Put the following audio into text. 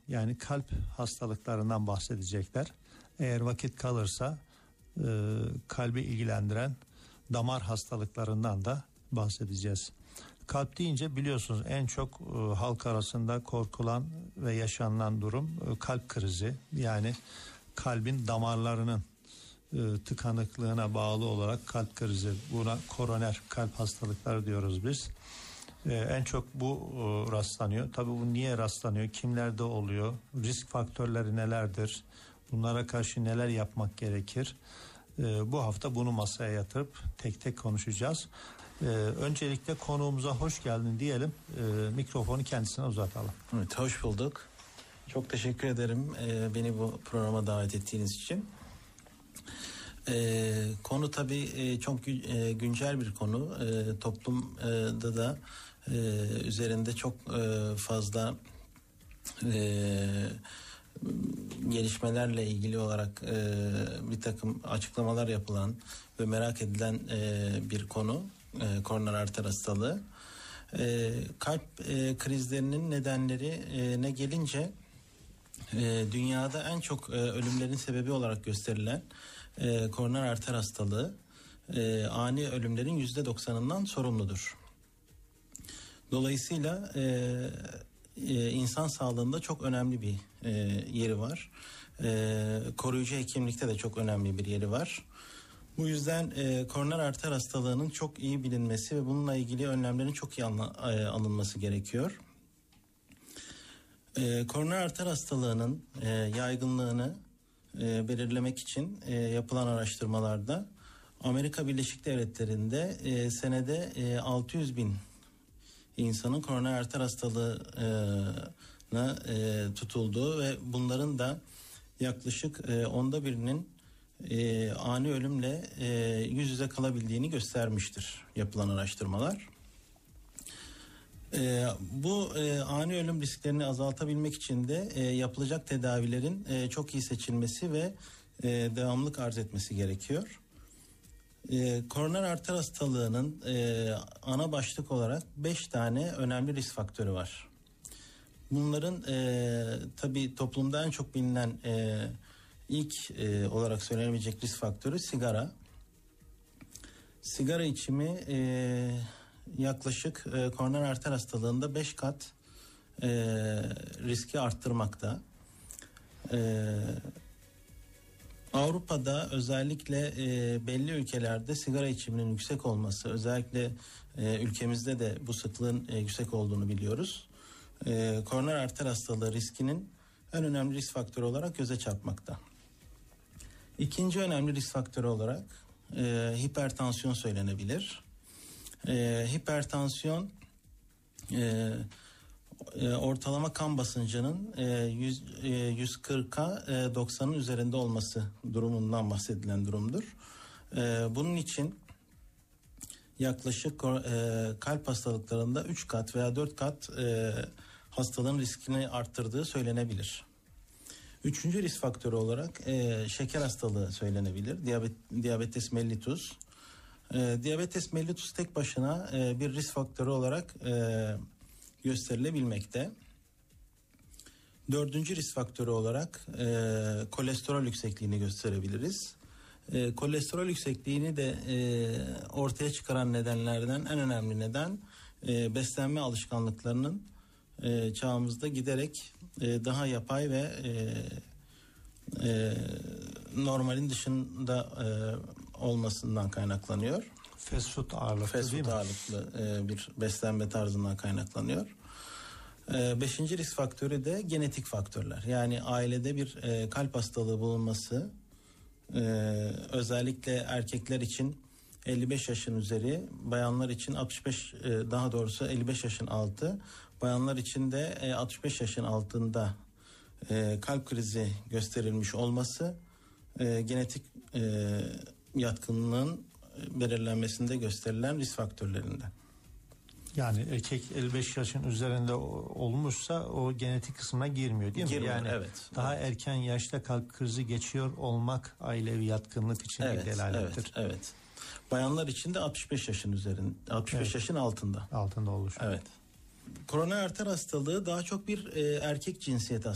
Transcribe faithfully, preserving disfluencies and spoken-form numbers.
yani kalp hastalıklarından bahsedecekler. Eğer vakit kalırsa e, kalbi ilgilendiren damar hastalıklarından da bahsedeceğiz. Kalp deyince biliyorsunuz en çok e, halk arasında korkulan ve yaşanılan durum e, kalp krizi. Yani kalbin damarlarının e, tıkanıklığına bağlı olarak kalp krizi. Buna koroner kalp hastalıkları diyoruz biz. E, en çok bu e, rastlanıyor. Tabii bu niye rastlanıyor? Kimlerde oluyor? Risk faktörleri nelerdir? Bunlara karşı neler yapmak gerekir? E, bu hafta bunu masaya yatırıp tek tek konuşacağız. Ee, öncelikle konuğumuza hoş geldin diyelim. Ee, mikrofonu kendisine uzatalım. Evet, hoş bulduk. Çok teşekkür ederim e, beni bu programa davet ettiğiniz için. E, konu tabii e, çok e, güncel bir konu. E, toplumda da e, üzerinde çok e, fazla e, gelişmelerle ilgili olarak e, bir takım açıklamalar yapılan ve merak edilen e, bir konu. E, koroner arter hastalığı. E, kalp e, krizlerinin nedenleri e, ne gelince e, dünyada en çok e, ölümlerin sebebi olarak gösterilen e, koroner arter hastalığı e, ani ölümlerin yüzde doksanından sorumludur. Dolayısıyla e, e, insan sağlığında çok önemli bir e, yeri var. E, koruyucu hekimlikte de çok önemli bir yeri var. Bu yüzden e, koroner arter hastalığının çok iyi bilinmesi ve bununla ilgili önlemlerin çok iyi anla, e, alınması gerekiyor. E, koroner arter hastalığının e, yaygınlığını e, belirlemek için e, yapılan araştırmalarda Amerika Birleşik Devletleri'nde e, senede e, altı yüz bin insanın koroner arter hastalığına e, tutulduğu ve bunların da yaklaşık e, onda birinin E, ani ölümle e, yüz yüze kalabildiğini göstermiştir yapılan araştırmalar. E, bu e, ani ölüm risklerini azaltabilmek için de e, yapılacak tedavilerin e, çok iyi seçilmesi ve e, devamlılık arz etmesi gerekiyor. E, koroner arter hastalığının e, ana başlık olarak beş tane önemli risk faktörü var. Bunların e, tabii toplumda en çok bilinen e, İlk e, olarak söylenebilecek risk faktörü sigara. Sigara içimi e, yaklaşık e, koroner arter hastalığında beş kat e, riski arttırmakta. E, Avrupa'da özellikle e, belli ülkelerde sigara içiminin yüksek olması, özellikle e, ülkemizde de bu sıklığın e, yüksek olduğunu biliyoruz. E, koroner arter hastalığı riskinin en önemli risk faktörü olarak göze çarpmakta. İkinci önemli risk faktörü olarak e, hipertansiyon söylenebilir. E, hipertansiyon e, e, ortalama kan basıncının e, yüz, e, yüz kırka e, doksanın üzerinde olması durumundan bahsedilen durumdur. E, bunun için yaklaşık e, kalp hastalıklarında üç kat veya dört kat e, hastalığın riskini arttırdığı söylenebilir. Üçüncü risk faktörü olarak e, şeker hastalığı söylenebilir. Diyabet, diabetes mellitus. E, diabetes mellitus tek başına e, bir risk faktörü olarak e, gösterilebilmekte. Dördüncü risk faktörü olarak e, kolesterol yüksekliğini gösterebiliriz. E, kolesterol yüksekliğini de e, ortaya çıkaran nedenlerden en önemli neden e, beslenme alışkanlıklarının e, çağımızda giderek e, daha yapay ve e, e, normalin dışında e, olmasından kaynaklanıyor. Fast food ağırlıklı Fast değil food mi? ağırlıklı e, bir beslenme tarzından kaynaklanıyor. E, beşinci risk faktörü de genetik faktörler. Yani ailede bir e, kalp hastalığı bulunması, e, özellikle erkekler için elli beş yaşın üzeri, bayanlar için altmış beş, e, daha doğrusu elli beş yaşın altı, bayanlar için de e, altmış beş yaşın altında e, kalp krizi gösterilmiş olması e, genetik e, yatkınlığın belirlenmesinde gösterilen risk faktörlerinden. Yani erkek elli beş yaşın üzerinde olmuşsa o genetik kısmına girmiyor değil mi? Girmiyor, yani evet, daha evet. erken yaşta kalp krizi geçiyor olmak ailevi yatkınlık için Evet, bir delalettir. evet, evet. Bayanlar için de altmış beş yaşın üzerinde, altmış beş evet. yaşın altında. Altında oluşuyor. Evet. Koroner arter hastalığı daha çok bir e, erkek cinsiyeti